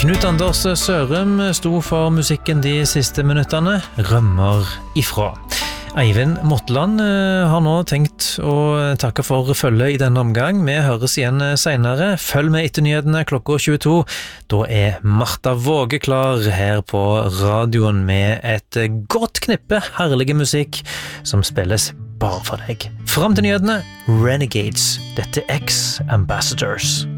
Knut Anders Sørum sto for musikken de siste minuttene, rømmer ifra. Eivind Motland har nå tenkt å takke for følget i denne omgang. Vi høres igjen senere. Følg med etter nyhetene klokka 22. Da er Martha Våge klar her på radioen med et godt knippe herlige musikk som spilles bare for deg. Fram til nyhetene, Renegades. Dette er X-Ambassadors.